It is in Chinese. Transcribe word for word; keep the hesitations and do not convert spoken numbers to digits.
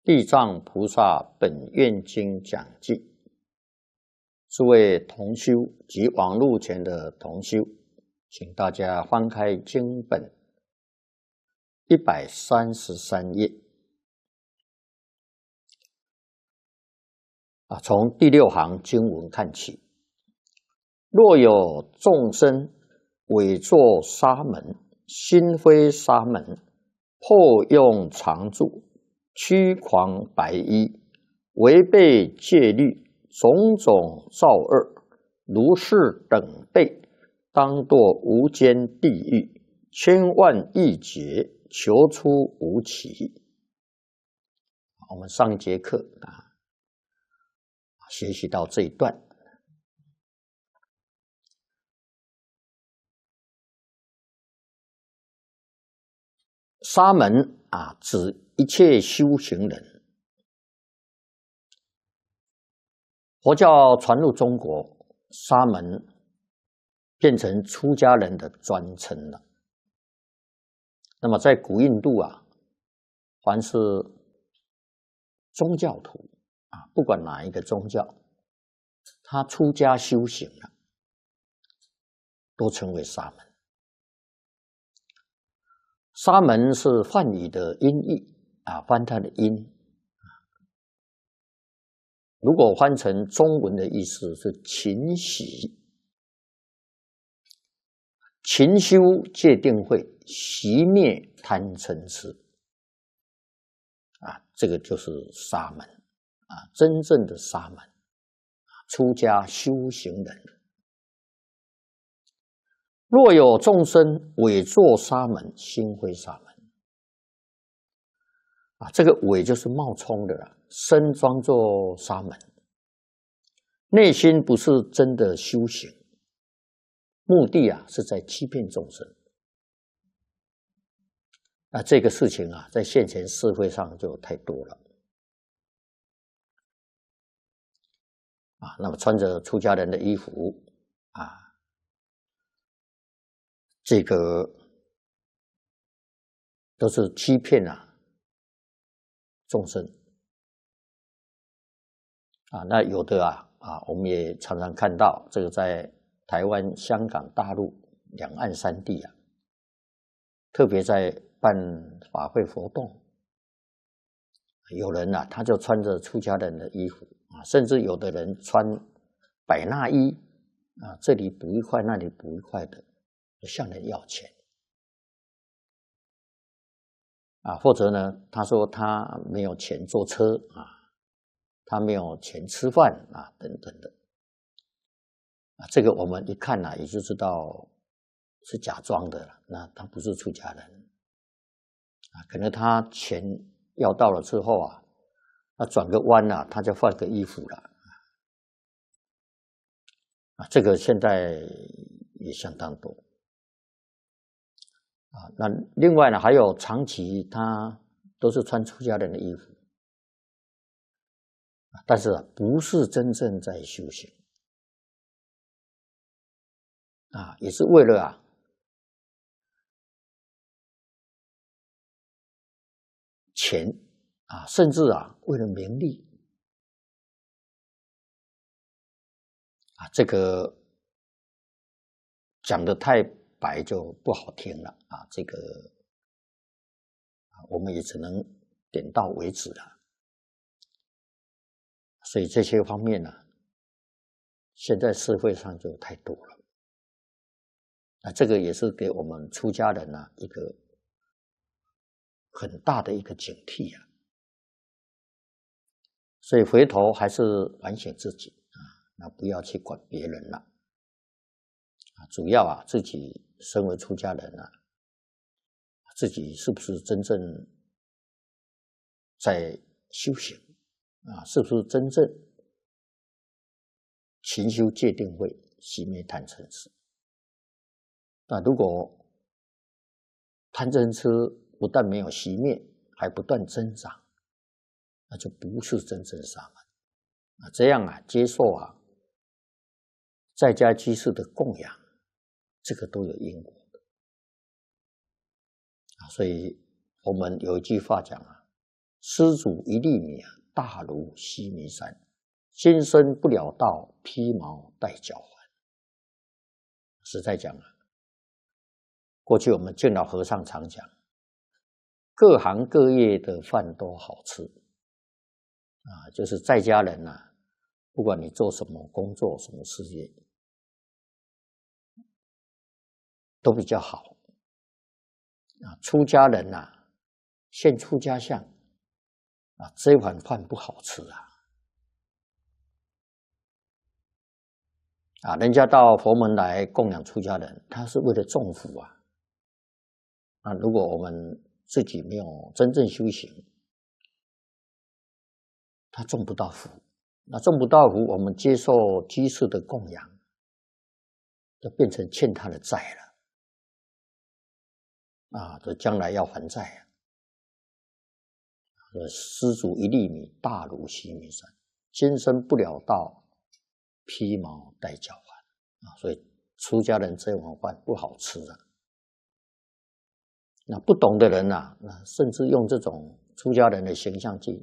地藏菩萨本愿经讲记，诸位同修及网络前的同修，请大家翻开经本一百三十三页，啊，从第六行经文看起。若有众生伪作沙门，心非沙门，破用常住，屈狂白衣，违背戒律，种种造恶，如是等辈，当堕无间地狱，千万亿劫，求出无期。我们上节课啊，学习到这一段。沙门啊，指一切修行人。佛教传入中国，沙门变成出家人的专称了。那么在古印度啊，凡是宗教徒啊，不管哪一个宗教，他出家修行了，都称为沙门。沙门是梵语的音译啊，翻它的音。如果翻成中文的意思是勤习，勤修戒定慧，息灭贪嗔痴啊，这个就是沙门啊，真正的沙门，出家修行人。若有众生伪作沙门，心非沙门啊，这个伪就是冒充的啦，身装作沙门，内心不是真的修行，目的啊是在欺骗众生。那这个事情啊，在现前社会上就太多了啊。那么穿着出家人的衣服啊。这个都是欺骗啊众生啊，那有的啊啊，我们也常常看到，这个在台湾、香港、大陆两岸三地啊，特别在办法会活动，有人啊，他就穿着出家人的衣服啊，甚至有的人穿百衲衣啊，这里补一块，那里补一块的。向人要钱啊，或者呢，他说他没有钱坐车啊，他没有钱吃饭啊，等等的啊，这个我们一看啊，也就知道是假装的了。那他不是出家人啊，可能他钱要到了之后啊，那转个弯啊，他就换个衣服了啊，这个现在也相当多。啊，那另外呢，还有长期他都是穿出家人的衣服，但是啊，不是真正在修行啊，也是为了啊钱啊，甚至啊为了名利啊，这个讲得太白就不好听了啊，这个我们也只能点到为止了。所以这些方面呢、啊，现在社会上就太多了。那这个也是给我们出家人啊一个很大的一个警惕啊。所以回头还是反省自己啊，那不要去管别人了啊，主要啊自己身为出家人啊，自己是不是真正在修行啊？是不是真正勤修戒定慧，息灭贪嗔痴？那如果贪嗔痴不但没有息灭，还不断增长，那就不是真正沙门啊。这样啊，接受啊在家居士的供养，这个都有因果的啊。所以我们有一句话讲啊， 施主一粒米啊，大如须弥山。今生不了道，披毛戴脚环。实在讲啊，过去我们见老和尚常讲，各行各业的饭都好吃啊，就是在家人啊，不管你做什么工作、什么事业，都比较好啊。出家人呐、啊，现出家相啊，这碗饭不好吃啊。啊，人家到佛门来供养出家人，他是为了种福啊。啊，如果我们自己没有真正修行，他种不到福。那种不到福，我们接受居士的供养，就变成欠他的债了。啊，这将来要还债啊。施主一粒米，大如须弥山。今生不了道，披毛戴脚环啊。所以出家人这碗饭不好吃啊。那不懂的人呐、啊，那甚至用这种出家人的形象去